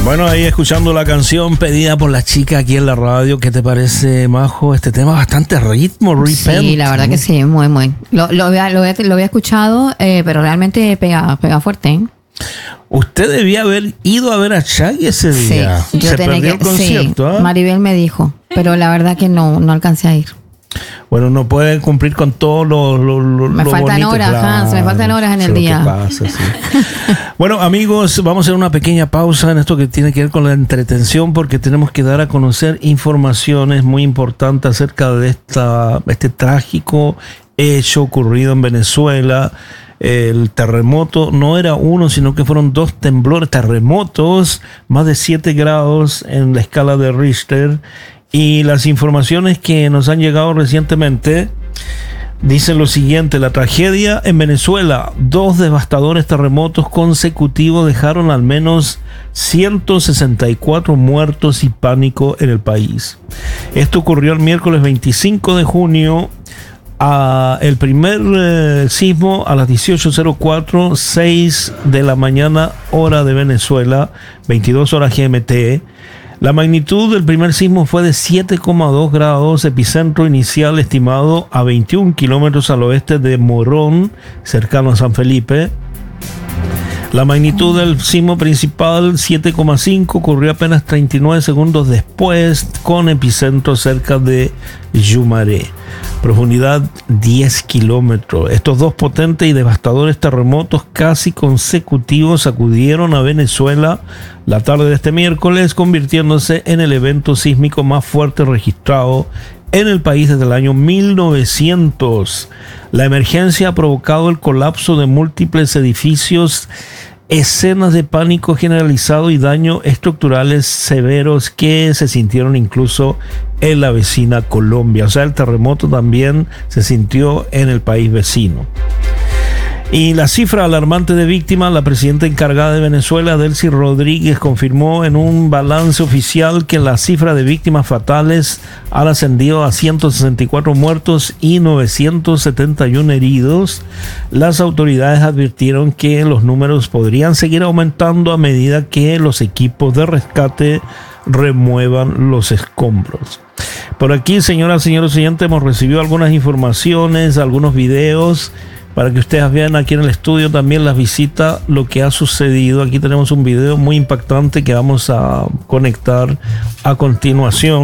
Bueno, ahí escuchando la canción pedida por la chica aquí en la radio. ¿Qué te parece, Majo? Este tema bastante ritmo, Repent. Sí, la verdad que sí, muy. Lo había escuchado, pero realmente pega fuerte, ¿eh? Usted debía haber ido a ver a Shaggy ese día. Sí, yo se perdió el concierto, sí, ¿eh? Maribel me dijo, pero la verdad que no alcancé a ir. Bueno, no puede cumplir con todo lo me faltan bonito, horas, claro. Hans, me faltan horas en el día. Lo que pasa, sí. Bueno, amigos, vamos a hacer una pequeña pausa en esto que tiene que ver con la entretención, porque tenemos que dar a conocer informaciones muy importantes acerca de este trágico hecho ocurrido en Venezuela. El terremoto no era uno, sino que fueron 2 terremotos, más de 7 grados en la escala de Richter. Y las informaciones que nos han llegado recientemente dicen lo siguiente: la tragedia en Venezuela, 2 devastadores terremotos consecutivos dejaron al menos 164 muertos y pánico en el país. Esto ocurrió el miércoles 25 de junio. El primer sismo a las 18:04, 6 de la mañana, hora de Venezuela, 22 horas GMT. La magnitud del primer sismo fue de 7,2 grados, epicentro inicial estimado a 21 kilómetros al oeste de Morón, cercano a San Felipe. La magnitud del sismo principal, 7,5, ocurrió apenas 39 segundos después, con epicentro cerca de Yumaré. Profundidad 10 kilómetros. Estos 2 potentes y devastadores terremotos casi consecutivos sacudieron a Venezuela la tarde de este miércoles, convirtiéndose en el evento sísmico más fuerte registrado en el país desde el año 1900. La emergencia ha provocado el colapso de múltiples edificios, escenas de pánico generalizado y daños estructurales severos que se sintieron incluso en la vecina Colombia. O sea, el terremoto también se sintió en el país vecino. Y la cifra alarmante de víctimas, la presidenta encargada de Venezuela, Delcy Rodríguez, confirmó en un balance oficial que la cifra de víctimas fatales ha ascendido a 164 muertos y 971 heridos. Las autoridades advirtieron que los números podrían seguir aumentando a medida que los equipos de rescate remuevan los escombros. Por aquí, señoras y señores oyentes, hemos recibido algunas informaciones, algunos videos, para que ustedes vean aquí en el estudio también las visitas, lo que ha sucedido. Aquí tenemos un video muy impactante que vamos a conectar a continuación.